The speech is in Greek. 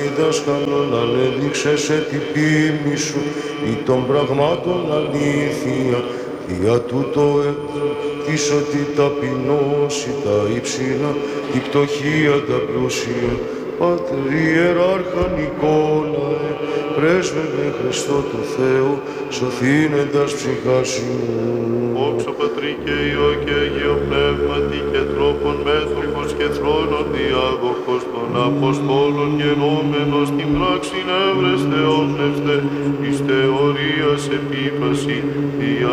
διδάσκαλον ανέδειξεσαι την πίμνη σου ή των πραγμάτων αλήθεια, δια τούτο εις ότι ταπεινώσει τα υψηλά, η πτωχία τα πλούσια. Πάτερ Ιεράρχα Νικόλαε, πρέσβευε Χριστό του Θεού, σωθήνεντας ψυχάς ημών. Όξο Πατρί και Υιό και Αγίο Πνεύματι και τρόπον μέτρικος και θρόνων διάδοχος των Αποστόλων γενόμενος την πράξη εύρες θεόπνευστε, εις θεωρίας επίπαση, δια